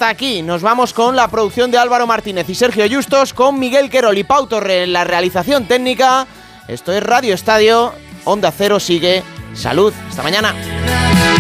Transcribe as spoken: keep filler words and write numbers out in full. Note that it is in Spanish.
hasta aquí. Nos vamos con la producción de Álvaro Martínez y Sergio Justos, con Miguel Querol y Pau Torre en la realización técnica. Esto es Radio Estadio. Onda Cero sigue. Salud. Hasta mañana.